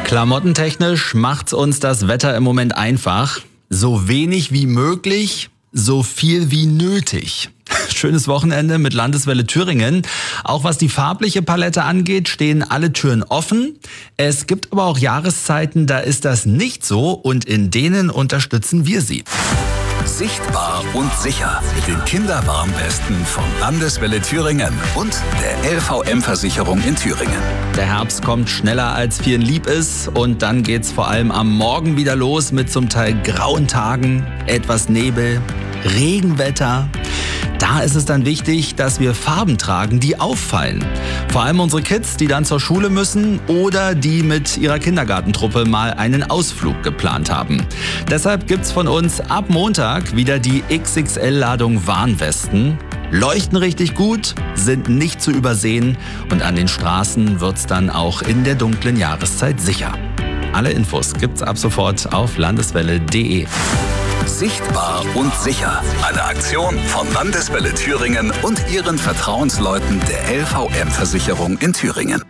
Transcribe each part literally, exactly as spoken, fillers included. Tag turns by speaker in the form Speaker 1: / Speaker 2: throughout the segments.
Speaker 1: Klamottentechnisch macht's uns das Wetter im Moment einfach. So wenig wie möglich, so viel wie nötig. Schönes Wochenende mit Landeswelle Thüringen. Auch was die farbliche Palette angeht, stehen alle Türen offen. Es gibt aber auch Jahreszeiten, da ist das nicht so und in denen unterstützen wir Sie.
Speaker 2: Sichtbar und sicher. Den Kinderwarnwesten von Landeswelle Thüringen und der L V M-Versicherung in Thüringen.
Speaker 1: Der Herbst kommt schneller als vielen lieb ist und dann geht's vor allem am Morgen wieder los mit zum Teil grauen Tagen, etwas Nebel, Regenwetter. Da ist es dann wichtig, dass wir Farben tragen, die auffallen. Vor allem unsere Kids, die dann zur Schule müssen oder die mit ihrer Kindergartentruppe mal einen Ausflug geplant haben. Deshalb gibt's von uns ab Montag wieder die X X L-Ladung Warnwesten. Leuchten richtig gut, sind nicht zu übersehen und an den Straßen wird's dann auch in der dunklen Jahreszeit sicher. Alle Infos gibt's ab sofort auf landeswelle punkt de.
Speaker 2: Sichtbar und sicher. Eine Aktion von Landeswelle Thüringen und ihren Vertrauensleuten der L V M-Versicherung in Thüringen.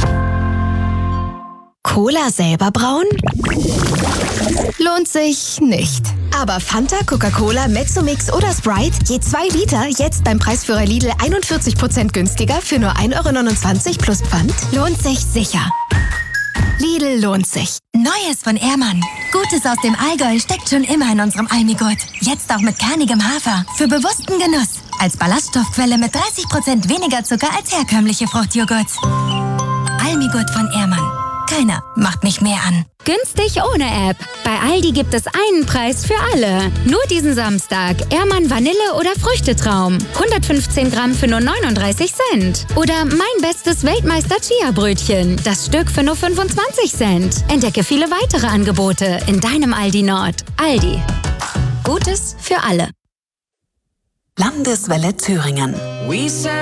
Speaker 3: Cola selber brauen? Lohnt sich nicht. Aber Fanta, Coca-Cola, Mezzomix oder Sprite, je zwei Liter, jetzt beim Preisführer Lidl einundvierzig Prozent günstiger für nur ein Euro neunundzwanzig plus Pfand, lohnt sich sicher. Lidl lohnt sich.
Speaker 4: Neues von Ehrmann. Gutes aus dem Allgäu steckt schon immer in unserem Almigurt. Jetzt auch mit kernigem Hafer. Für bewussten Genuss. Als Ballaststoffquelle mit dreißig Prozent weniger Zucker als herkömmliche Fruchtjoghurts. Almigurt von Ehrmann. Keiner macht mich mehr an.
Speaker 5: Günstig ohne App. Bei Aldi gibt es einen Preis für alle. Nur diesen Samstag Ehrmann Vanille oder Früchtetraum. hundertfünfzehn Gramm für nur neununddreißig Cent. Oder mein bestes Weltmeister Chia-Brötchen. Das Stück für nur fünfundzwanzig Cent. Entdecke viele weitere Angebote in deinem Aldi Nord. Aldi. Gutes für alle.
Speaker 6: Landeswelle Thüringen.